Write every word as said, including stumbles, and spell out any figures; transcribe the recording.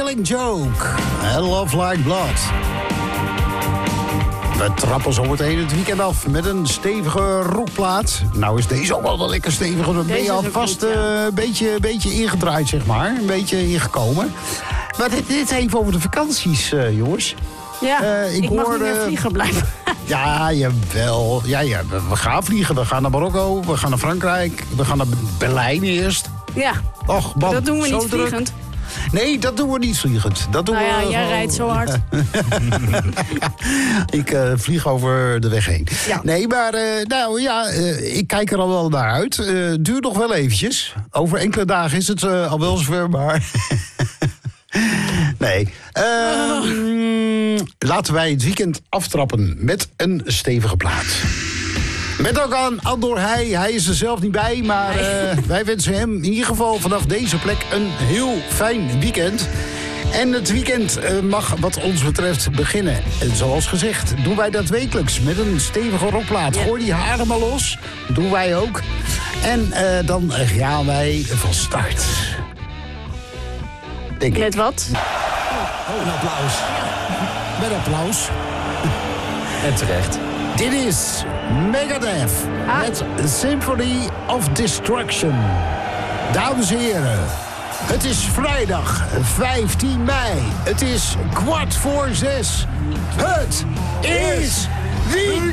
Killing Joke. En Love Like Blood. We trappen zo meteen het weekend af met een stevige rockplaat. Nou is deze ook wel wel lekker stevig. Dan ben je alvast een ja. uh, beetje, beetje ingedraaid, zeg maar. Een beetje ingekomen. Maar dit, dit is even over de vakanties, uh, jongens. Ja, uh, ik, ik mag hoorde... niet meer vliegen blijven. Ja, jawel. Ja, ja, we, we gaan vliegen. We gaan naar Marokko, we gaan naar Frankrijk. We gaan naar Berlijn eerst. Ja, Och, man, dat doen we niet druk. vliegend. Nee, dat doen we niet vliegend. Dat doen nou ja, we jij gewoon... rijdt zo hard. ik uh, vlieg over de weg heen. Ja. Nee, maar uh, nou ja, uh, ik kijk er al wel naar uit. Uh, duurt nog wel eventjes. Over enkele dagen is het uh, al wel zover, maar... nee. Uh, oh. Laten wij het weekend aftrappen met een stevige plaat. Met ook aan Andor Heij. Hij is er zelf niet bij, maar uh, wij wensen hem in ieder geval vanaf deze plek een heel fijn weekend. En het weekend uh, mag wat ons betreft beginnen. En zoals gezegd doen wij dat wekelijks met een stevige rockplaat. Gooi die haren maar los. Doen wij ook. En uh, dan gaan wij van start. Denk met wat? Oh, een applaus. Met applaus. En terecht. Dit is Megadeth ah. met Symphony of Destruction. Dames en heren, het is vrijdag vijftien mei. Het is kwart voor zes. Het is weekend!